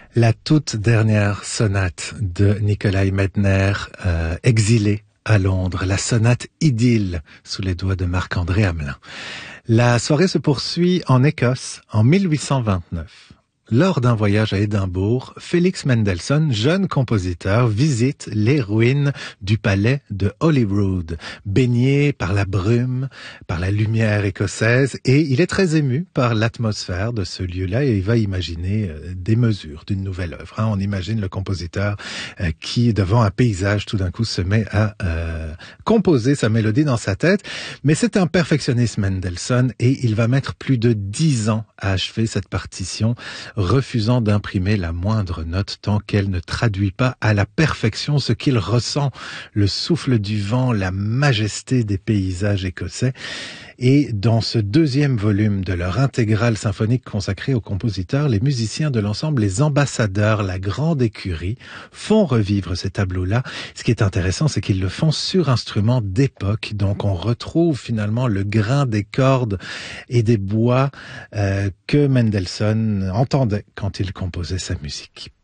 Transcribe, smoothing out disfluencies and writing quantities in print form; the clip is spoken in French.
La toute dernière sonate de Nikolai Medtner, exilé à Londres, la sonate Idylle, sous les doigts de Marc-André Hamelin. La soirée se poursuit en Écosse en 1829. Lors d'un voyage à Édimbourg, Félix Mendelssohn, jeune compositeur, visite les ruines du palais de Holyrood, baigné par la brume, par la lumière écossaise, et il est très ému par l'atmosphère de ce lieu-là et il va imaginer des mesures d'une nouvelle œuvre. On imagine le compositeur qui, devant un paysage, tout d'un coup se met à composer sa mélodie dans sa tête, mais c'est un perfectionniste Mendelssohn et il va mettre plus de 10 ans à achever cette partition, refusant d'imprimer la moindre note tant qu'elle ne traduit pas à la perfection ce qu'il ressent, le souffle du vent, la majesté des paysages écossais. Et dans ce deuxième volume de leur intégrale symphonique consacrée aux compositeurs, les musiciens de l'ensemble Les Ambassadeurs, la grande écurie, font revivre ces tableaux-là. Ce qui est intéressant, c'est qu'ils le font sur instruments d'époque. Donc on retrouve finalement le grain des cordes et des bois que Mendelssohn entendait quand il composait sa musique.